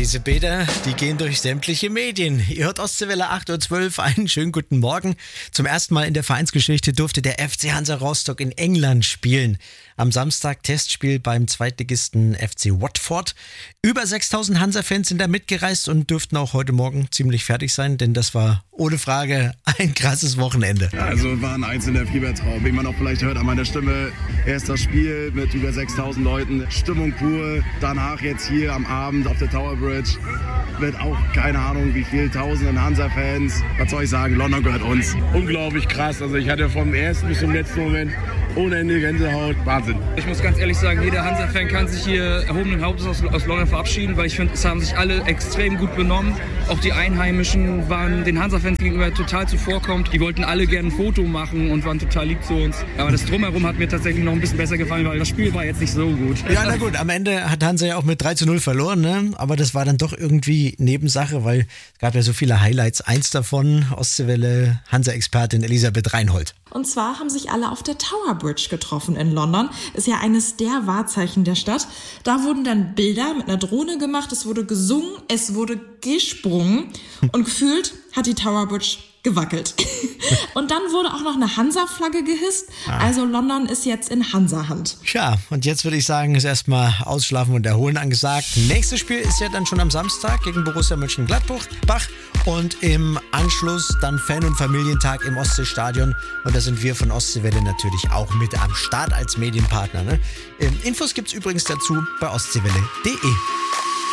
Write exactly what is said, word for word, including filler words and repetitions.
diese Bilder, die gehen durch sämtliche Medien. Ihr hört Ostseewelle acht Uhr zwölf, einen schönen guten Morgen. Zum ersten Mal in der Vereinsgeschichte durfte der F C Hansa Rostock in England spielen. Am Samstag Testspiel beim Zweitligisten F C Watford. Über sechstausend Hansa-Fans sind da mitgereist und dürften auch heute Morgen ziemlich fertig sein, denn das war ohne Frage ein krasses Wochenende. Also war ein einzelner Fiebertraum, wie man auch vielleicht hört an meiner Stimme. Erstes Spiel mit über sechstausend Leuten, Stimmung pur. Danach jetzt hier am Abend auf der Tower Bridge mit auch keine Ahnung wie viel tausenden Hansa-Fans. Was soll ich sagen, London gehört uns. Unglaublich krass, also ich hatte vom ersten bis zum letzten Moment ohne Ende Gänsehaut, Wahnsinn. Ich muss ganz ehrlich sagen, jeder Hansa-Fan kann sich hier erhobenen Hauptes aus, aus London verabschieden, weil ich finde, es haben sich alle extrem gut benommen. Auch die Einheimischen waren den Hansa-Fans gegenüber total zuvorkommend. Die wollten alle gerne ein Foto machen und waren total lieb zu uns. Aber das Drumherum hat mir tatsächlich noch ein bisschen besser gefallen, weil das Spiel war jetzt nicht so gut. Ja, na gut, am Ende hat Hansa ja auch mit drei zu null verloren, ne? Aber das war dann doch irgendwie Nebensache, weil es gab ja so viele Highlights. Eins davon, Ostseewelle, Hansa-Expertin Elisabeth Reinhold. Und zwar haben sich alle auf der Tower Bridge getroffen in London. Ist ja eines der Wahrzeichen der Stadt. Da wurden dann Bilder mit einer Drohne gemacht, es wurde gesungen, es wurde gesprungen und gefühlt hat die Tower Bridge gewackelt. Und dann wurde auch noch eine Hansa-Flagge gehisst. Also London ist jetzt in Hansa-Hand. Tja, und jetzt würde ich sagen, ist erstmal Ausschlafen und Erholen angesagt. Nächstes Spiel ist ja dann schon am Samstag gegen Borussia Mönchengladbach. Und im Anschluss dann Fan- und Familientag im Ostseestadion. Und da sind wir von Ostseewelle natürlich auch mit am Start als Medienpartner. Ne? Infos gibt's übrigens dazu bei ostseewelle punkt de.